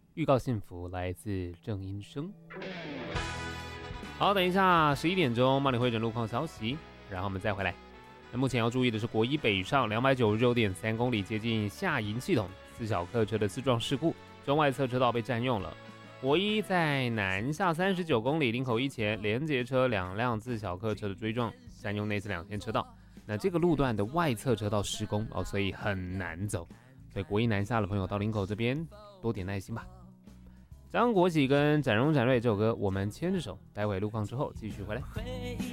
预告幸福来自郑音生。好，等一下11点钟帮你会诊路况消息，然后我们再回来。那目前要注意的是，国一北上299.3公里接近下营系统4小客车的自撞事故，中外侧车道被占用了。国一在南下39公里林口一前，连结车2辆自小客车的追撞，占用内侧2线车道。那这个路段的外侧车道施工所以很难走。所以国一南下的朋友到林口这边多点耐心吧。张国喜跟展荣展瑞这首歌，我们牵着手，待会路况之后继续回来。